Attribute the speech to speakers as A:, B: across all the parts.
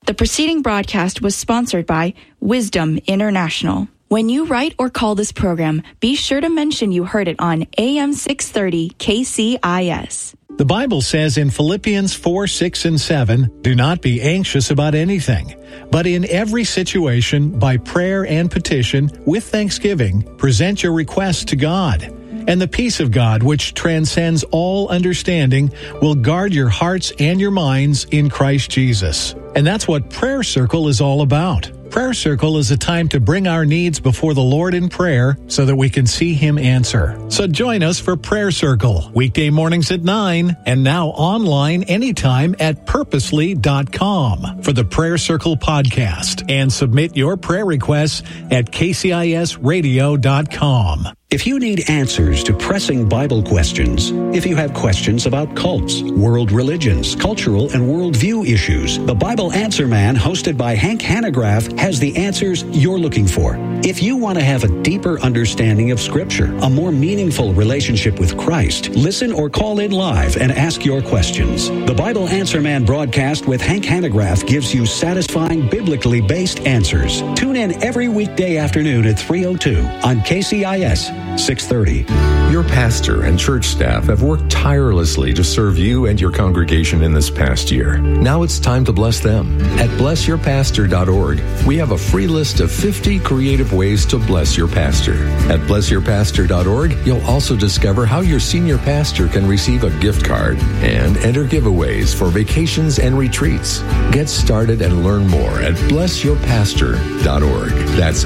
A: The preceding broadcast was sponsored by Wisdom International. When you write or call this program, be sure to mention you heard it on AM 630 KCIS.
B: The Bible says in Philippians 4, 6, and 7, do not be anxious about anything, but in every situation, by prayer and petition, with thanksgiving, present your requests to God. And the peace of God, which transcends all understanding, will guard your hearts and your minds in Christ Jesus. And that's what Prayer Circle is all about. Prayer Circle is a time to bring our needs before the Lord in prayer so that we can see Him answer. So join us for Prayer Circle, weekday mornings at 9, and now online anytime at purposely.com for the Prayer Circle podcast. And submit your prayer requests at kcisradio.com.
C: If you need answers to pressing Bible questions, if you have questions about cults, world religions, cultural and worldview issues, the Bible Answer Man, hosted by Hank Hanegraaff, has the answers you're looking for. If you want to have a deeper understanding of Scripture, a more meaningful relationship with Christ, listen or call in live and ask your questions. The Bible Answer Man broadcast with Hank Hanegraaff gives you satisfying, biblically based answers. Tune in every weekday afternoon at 3:02 on KCIS 630.
D: Your pastor and church staff have worked tirelessly to serve you and your congregation in this past year. Now it's time to bless them. At blessyourpastor.org, we have a free list of 50 creative ways to bless your pastor. At blessyourpastor.org, you'll also discover how your senior pastor can receive a gift card and enter giveaways for vacations and retreats. Get started and learn more at blessyourpastor.org. That's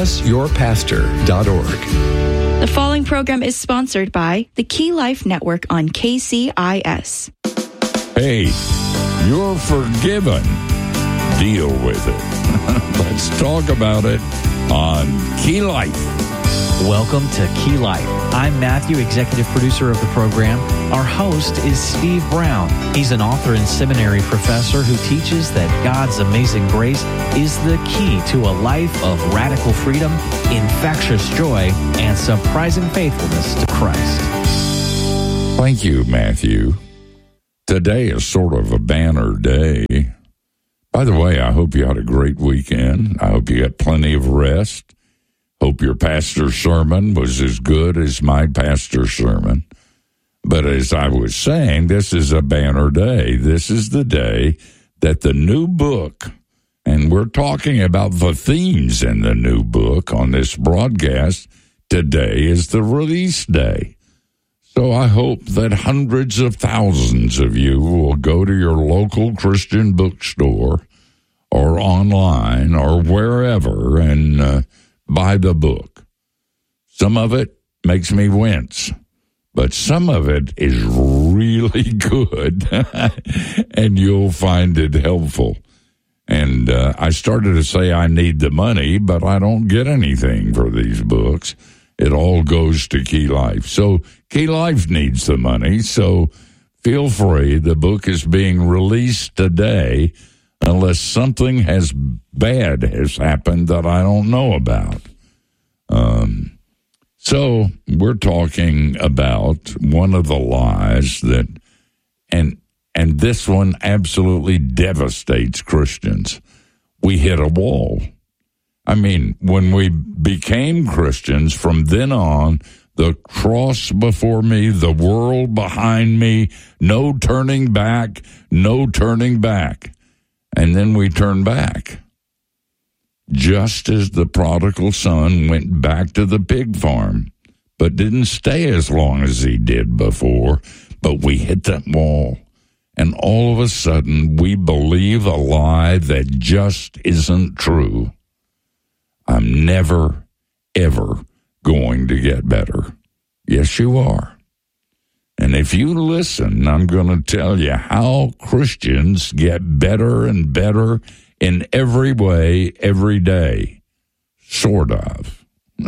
D: blessyourpastor.org.
A: The following program is sponsored by the Key Life Network on KCIS.
E: Hey, you're forgiven. Deal with it. Let's talk about it on Key Life.
F: Welcome to Key Life. I'm Matthew, executive producer of the program. Our host is Steve Brown. He's an author and seminary professor who teaches that God's amazing grace is the key to a life of radical freedom, infectious joy, and surprising faithfulness to Christ.
E: Thank you, Matthew. Today is sort of a banner day. By the way, I hope you had a great weekend. I hope you got plenty of rest. Hope your pastor's sermon was as good as my pastor's sermon. But as I was saying, this is a banner day. This is the day that the new book, and we're talking about the themes in the new book on this broadcast, today is the release day. So I hope that hundreds of thousands of you will go to your local Christian bookstore or online or wherever and buy the book. Some of it makes me wince, but some of it is really good, and you'll find it helpful. And I started to say I need the money, but I don't get anything for these books. It all goes to Key Life. So Key Life needs the money, so feel free. The book is being released today unless something bad has happened that I don't know about. So we're talking about one of the lies that, and this one absolutely devastates Christians. We hit a wall. I mean, when we became Christians, from then on, the cross before me, the world behind me, no turning back, no turning back. And then we turn back. Just as the prodigal son went back to the pig farm, but didn't stay as long as he did before, but we hit that wall. And all of a sudden, we believe a lie that just isn't true. I'm never, ever going to get better. Yes, you are. And if you listen, I'm going to tell you how Christians get better and better in every way, every day. Sort of.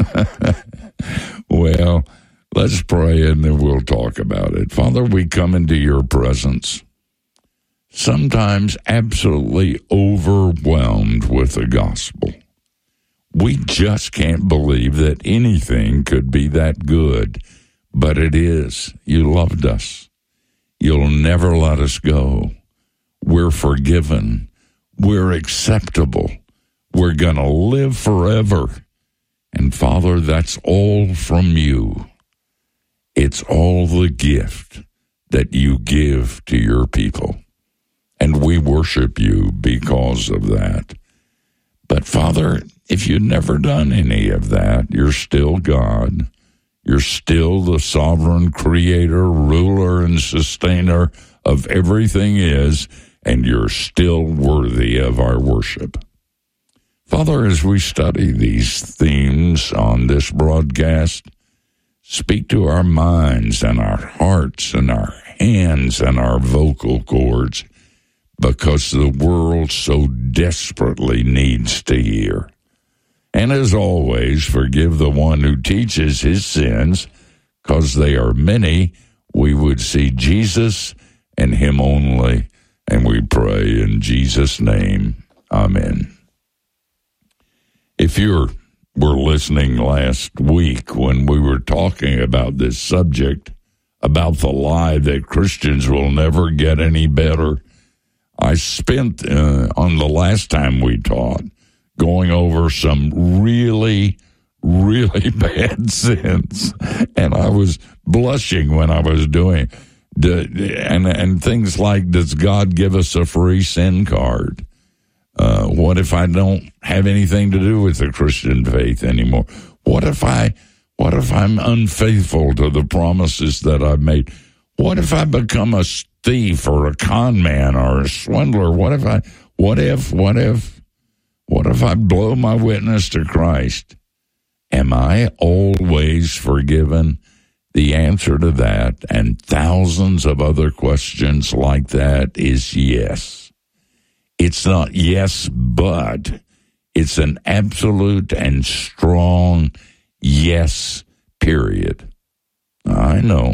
E: Well, let's pray and then we'll talk about it. Father, we come into your presence, sometimes absolutely overwhelmed with the gospel. We just can't believe that anything could be that good, but it is. You loved us. You'll never let us go. We're forgiven. We're acceptable. We're going to live forever. And Father, that's all from you. It's all the gift that you give to your people. And we worship you because of that. But Father, if you've never done any of that, you're still God. You're still the sovereign creator, ruler, and sustainer of everything is, and you're still worthy of our worship. Father, as we study these themes on this broadcast, speak to our minds and our hearts and our hands and our vocal cords, because the world so desperately needs to hear. And as always, forgive the one who teaches his sins, because they are many. We would see Jesus and him only, and we pray in Jesus' name. Amen. If you were listening last week when we were talking about this subject, about the lie that Christians will never get any better, I spent, on the last time we taught, going over some really, really bad sins. And I was blushing when I was doing and things like, does God give us a free sin card? What if I don't have anything to do with the Christian faith anymore? What if I'm unfaithful to the promises that I've made? What if I become a thief or a con man or a swindler? What if I blow my witness to Christ? Am I always forgiven? The answer to that and thousands of other questions like that is yes. It's not yes, but it's an absolute and strong yes, period. I know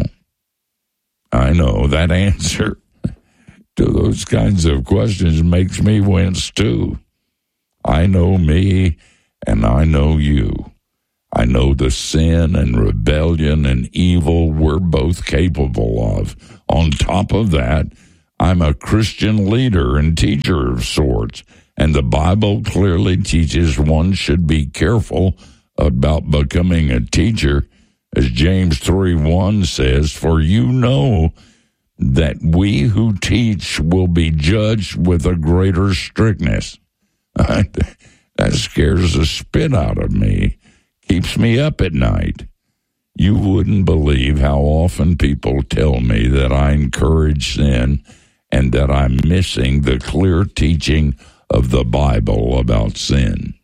E: that answer to those kinds of questions makes me wince too. I know me and I know you. I know the sin and rebellion and evil we're both capable of. On top of that, I'm a Christian leader and teacher of sorts, and the Bible clearly teaches one should be careful about becoming a teacher. As James 3:1 says, for you know that we who teach will be judged with a greater strictness. That scares the spit out of me, keeps me up at night. You wouldn't believe how often people tell me that I encourage sin and that I'm missing the clear teaching of the Bible about sin.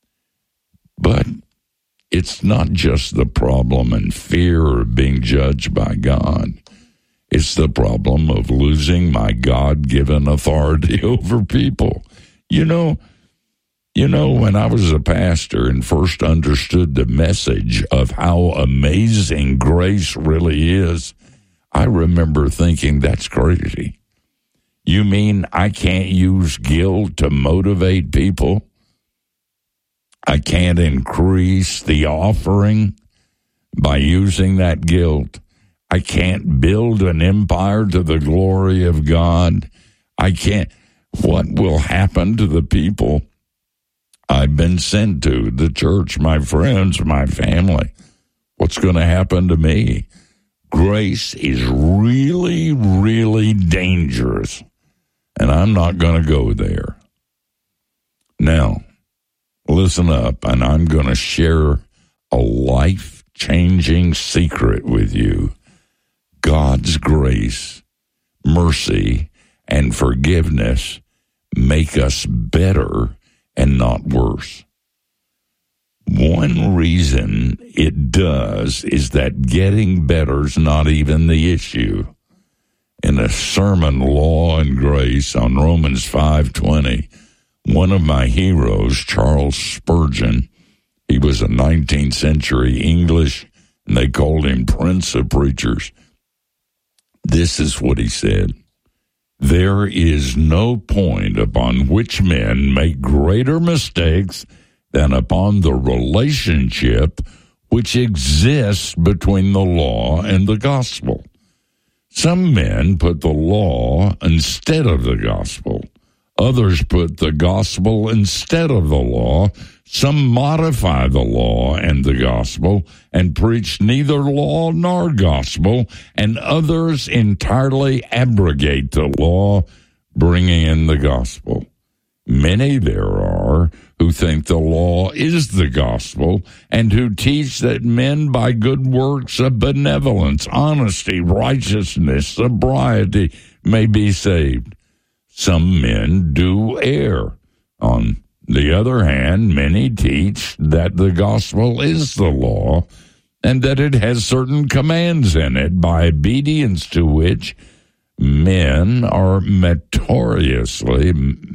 E: But it's not just the problem and fear of being judged by God. It's the problem of losing my God-given authority over people. You know, when I was a pastor and first understood the message of how amazing grace really is, I remember thinking, that's crazy. You mean I can't use guilt to motivate people? I can't increase the offering by using that guilt. I can't build an empire to the glory of God. I can't. What will happen to the people I've been sent to, the church, my friends, my family? What's going to happen to me? Grace is really, really dangerous, and I'm not going to go there. Now, listen up, and I'm going to share a life-changing secret with you. God's grace, mercy, and forgiveness make us better and not worse. One reason it does is that getting better is not even the issue. In a sermon, Law and Grace, on Romans 5:20, one of my heroes, Charles Spurgeon, he was a 19th century English, and they called him Prince of Preachers. This is what he said. There is no point upon which men make greater mistakes than upon the relationship which exists between the law and the gospel. Some men put the law instead of the gospel. Others put the gospel instead of the law. Some modify the law and the gospel and preach neither law nor gospel, and others entirely abrogate the law, bringing in the gospel. Many there are who think the law is the gospel and who teach that men by good works of benevolence, honesty, righteousness, sobriety may be saved. Some men do err. On the other hand, many teach that the gospel is the law and that it has certain commands in it by obedience to which men are meritoriously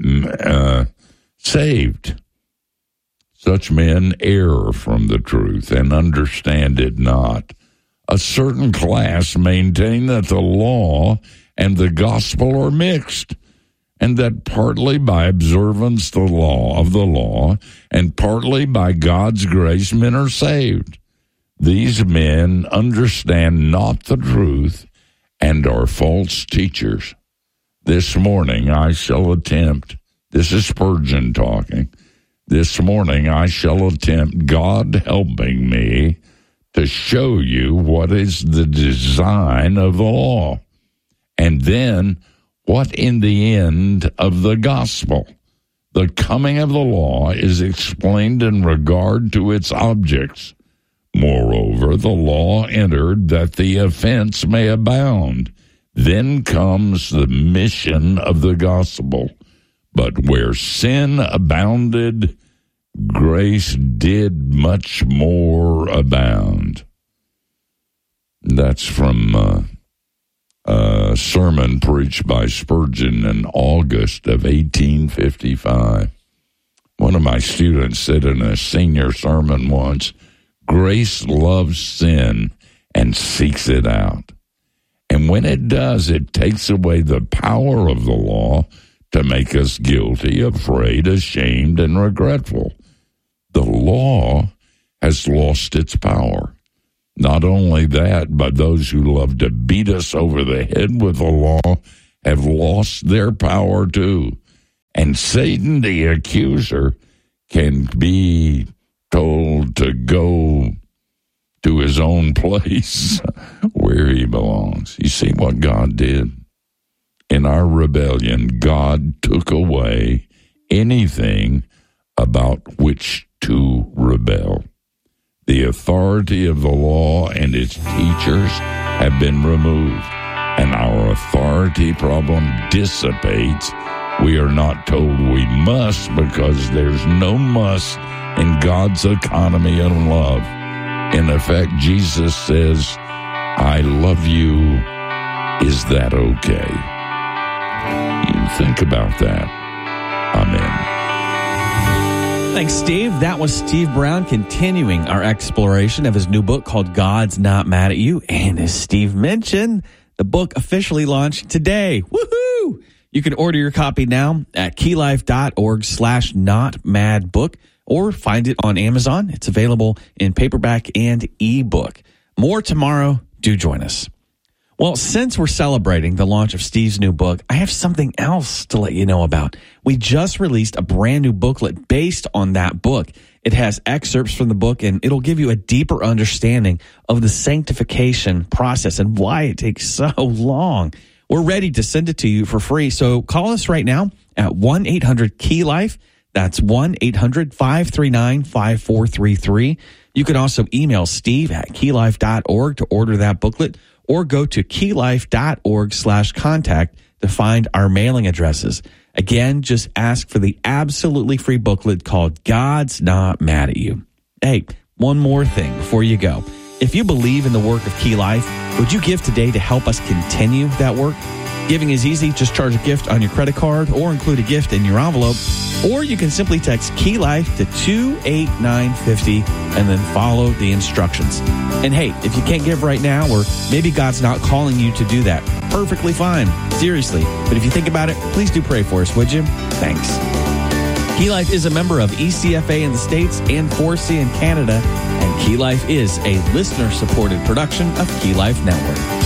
E: saved. Such men err from the truth and understand it not. A certain class maintain that the law and the gospel are mixed, and that partly by observance of the law, and partly by God's grace men are saved. These men understand not the truth and are false teachers. This morning I shall attempt, this is Spurgeon talking, this morning I shall attempt, God helping me, to show you what is the design of the law, and then what in the end of the gospel. The coming of the law is explained in regard to its objects. Moreover, the law entered that the offense may abound. Then comes the mission of the gospel. But where sin abounded, grace did much more abound. That's from a sermon preached by Spurgeon in August of 1855. One of my students said in a senior sermon once, grace loves sin and seeks it out. And when it does, it takes away the power of the law to make us guilty, afraid, ashamed, and regretful. The law has lost its power. Not only that, but those who love to beat us over the head with the law have lost their power too. And Satan, the accuser, can be told to go to his own place where he belongs. You see what God did? In our rebellion, God took away anything about which to rebel. The authority of the law and its teachers have been removed, and our authority problem dissipates. We are not told we must, because there's no must in God's economy of love. In effect, Jesus says, I love you. Is that okay? You think about that. Amen.
F: Thanks, Steve. That was Steve Brown continuing our exploration of his new book called God's Not Mad at You. And as Steve mentioned, the book officially launched today. Woohoo! You can order your copy now at keylife.org/notmadbook or find it on Amazon. It's available in paperback and ebook. More tomorrow. Do join us. Well, since we're celebrating the launch of Steve's new book, I have something else to let you know about. We just released a brand new booklet based on that book. It has excerpts from the book, and it'll give you a deeper understanding of the sanctification process and why it takes so long. We're ready to send it to you for free, so call us right now at 1-800-KEY-LIFE. That's 1-800-539-5433. You can also email Steve at keylife.org to order that booklet, or go to keylife.org/contact to find our mailing addresses. Again, just ask for the absolutely free booklet called God's Not Mad at You. Hey, one more thing before you go. If you believe in the work of Key Life, would you give today to help us continue that work? Giving is easy. Just charge a gift on your credit card or include a gift in your envelope. Or you can simply text Key Life to 28950 and then follow the instructions. And hey, if you can't give right now, or maybe God's not calling you to do that, perfectly fine. Seriously. But if you think about it, please do pray for us, would you? Thanks. Key Life is a member of ECFA in the States and 4C in Canada, and Key Life is a listener-supported production of Key Life Network.